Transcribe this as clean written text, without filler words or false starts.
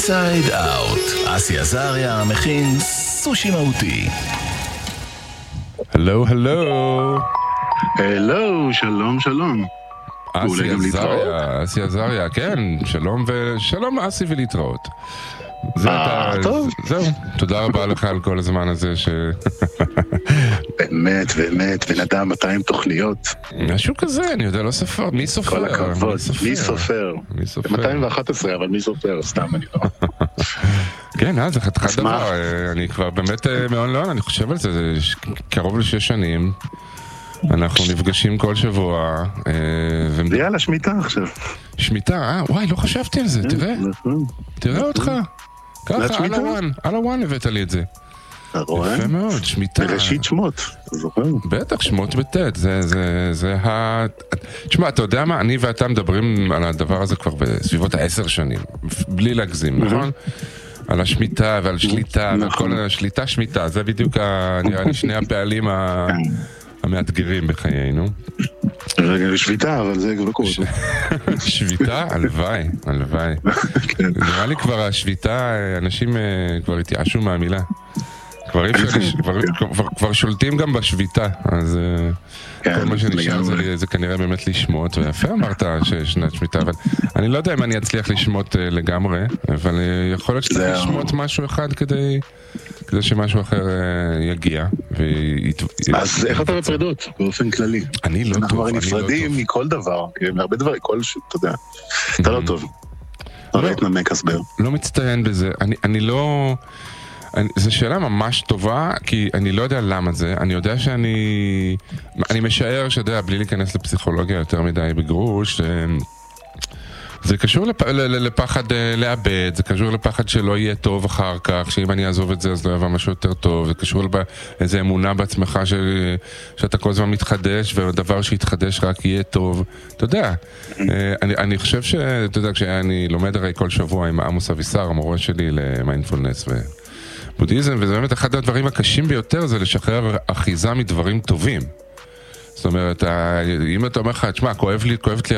אינסייד אאוט. אסי עזריה מכין סושי מהותי. הלו, הלו. הלו, שלום, שלום. אסי עזריה, כן, שלום ושלום אסי ולהתראות. טוב. זהו, תודה רבה לך על כל הזמן הזה באמת, בן אדם 200 תוכניות. משהו כזה, אני יודע, לא סופר. מי סופר? כל הכבוד, מי סופר? 211, אבל מי סופר? סתם, אני לא. כן, זה חתיכת דבר. אני כבר באמת מאוד, אני חושב על זה, זה קרוב ל6 שנים. אנחנו נפגשים כל שבוע. ויאללה, שמיטה עכשיו. שמיטה, וואי, לא חשבתי על זה, תראה אותך. ככה, על הוואן הבאת לי את זה. יפה מאוד, שמיטה. בראשית שמות, אתה זוכר? בטח, שמות בטט, זה תשמע, אתה יודע מה, אני ואתה מדברים על הדבר הזה כבר בסביבות 10 שנים, בלי להגזים, נכון? על השמיטה ועל שליטה, ועל כל השליטה שמיטה, זה בדיוק נראה לי שני הפעלים המאתגרים בחיינו. רגע, שביתה, אבל זה כבר קורה. שביתה? הלוואי. נראה לי כבר השביתה, אנשים כבר התייאשו מהמילה. כבר שולטים גם בשביתה, אז כל מה שנשאר זה כנראה באמת לשמות, ויפה אמרת ששנת שמיטה, אבל אני לא יודע אם אני אצליח לשמות לגמרי, אבל יכול להיות שצריך לשמות משהו אחד כדי שמשהו אחר יגיע. אז איך אתה בפרידות באופן כללי? אני לא טוב. אנחנו נפרדים מכל דבר, מהרבה דברים, אתה יודע, אתה לא טוב. לא התנמק הסבר. לא מצטיין בזה, אני לא... זו שאלה ממש טובה, כי אני לא יודע למה זה. אני יודע שאני משער שיודע, בלי להיכנס לפסיכולוגיה יותר מדי בגרוש, זה קשור לפחד לאבד, זה קשור לפחד שלא יהיה טוב אחר כך, שאם אני אעזוב את זה אז לא יבוא משהו יותר טוב, זה קשור לאיזו אמונה בעצמך שאתה כל הזמן מתחדש, והדבר שיתחדש רק יהיה טוב. אתה יודע, אני חושב שאתה יודע, כשאני לומד הרי כל שבוע עם עמוס אבישר, המורה שלי למיינדפולנס בודהיזם, וזה באמת אחד הדברים הקשים ביותר, זה לשחרר אחיזה מדברים טובים. זאת אומרת, אם אתה אומר לך, תשמע, כואבת לי